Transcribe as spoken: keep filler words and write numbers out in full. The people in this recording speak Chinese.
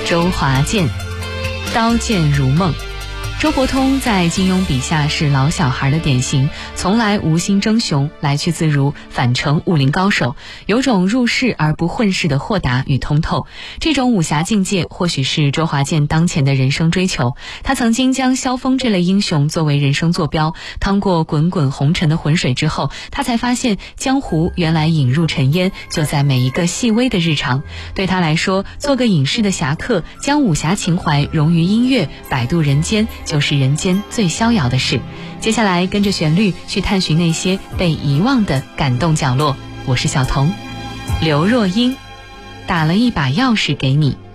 周华健，刀剑如梦。周伯通在金庸笔下是老小孩的典型，从来无心争雄，来去自如，反成武林高手，有种入世而不混世的豁达与通透。这种武侠境界或许是周华健当前的人生追求。他曾经将萧峰这类英雄作为人生坐标，趟过滚滚红尘的浑水之后，他才发现江湖原来引入尘烟就在每一个细微的日常。对他来说，做个隐士的侠客，将武侠情怀融于音乐，摆渡人间，就是人间最逍遥的事。接下来跟着旋律去探寻那些被遗忘的感动角落。我是小童。刘若英，打了一把钥匙给你。